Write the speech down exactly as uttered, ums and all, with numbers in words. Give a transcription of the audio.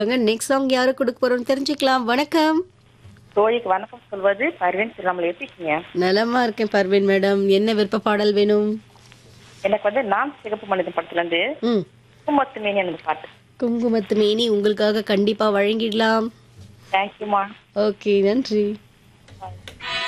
Next song யாரு கொடுக்க போறோம்னு தெரிஞ்சுக்கலாம். வணக்கம். தோழிக்கு வணக்கம் சொல்வது பர்வீன் சில்லாமல் எப்படி இருக்கீங்க? நலமா இருக்கேன் பர்வீன் மேடம். என்ன விருப்ப பாடல் வேணும்? எனக்கு வந்து நான் சிகப்பு மனிதன் படத்துல இருந்து ம் குங்குமத்து மேனி அந்த பாட்டு. குங்குமத்து மேனி உங்களுக்காக கண்டிப்பா வழங்கிடலாம். தேங்க்யூமா. ஓகே, நன்றி. Bye.